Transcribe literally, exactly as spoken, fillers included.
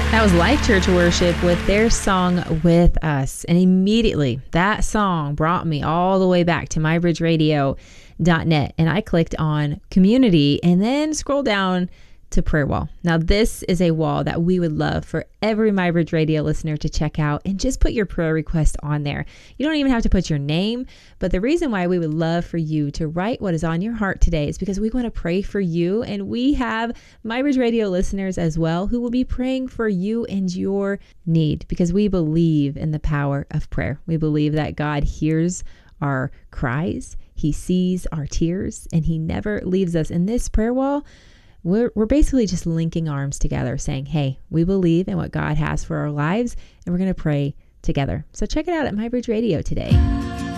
That was Life Church Worship with their song With Us. And immediately that song brought me all the way back to my bridge radio dot net. And I clicked on community and then scrolled down to prayer wall. Now, this is a wall that we would love for every MyBridge Radio listener to check out and just put your prayer request on there. You don't even have to put your name, but the reason why we would love for you to write what is on your heart today is because we want to pray for you, and we have MyBridge Radio listeners as well who will be praying for you and your need, because we believe in the power of prayer. We believe that God hears our cries, He sees our tears, and He never leaves us. In this prayer wall, We're, we're basically just linking arms together saying, hey, we believe in what God has for our lives, and we're going to pray together. So check it out at MyBridge Radio today.